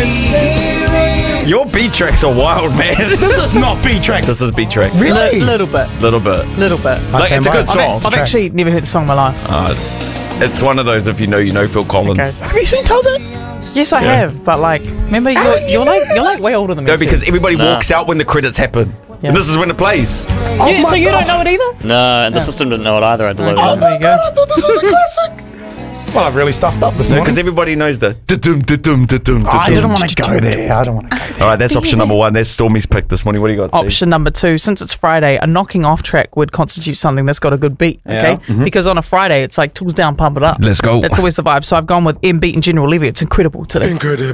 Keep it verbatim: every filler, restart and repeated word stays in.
Your beat tracks are wild, man. This is not beat track. This is beat track. Really? Li- little bit. Little bit. Little bit. Like, it's a good I've, song. I've actually never heard the song in my life. Uh, it's one of those, if you know, you know Phil Collins. Okay. Have you seen Tarzan? Yes, I Yeah. have. But like, remember, you're, you're like you're like way older than me. No, because too. everybody Nah. walks out when the credits happen. Yeah. And this is when it plays. Oh You- my so you God. don't know it either? No, and the system didn't know it either. I delivered Oh, it. there you go. I thought this was a classic. Well, I really stuffed up this morning. Because everybody knows the da-dum, da-dum, da-dum, I da-dum. didn't want to go there. I don't want to go there. All right, that's option number one. That's Stormy's pick this morning. What do you got, Steve? Option number two, since it's Friday, a knocking off track would constitute something that's got a good beat, okay? Yeah. Because on a Friday, it's like tools down, pump it up. Let's go. That's always the vibe. So I've gone with M Beat and General Levy. It's incredible today. Incredible.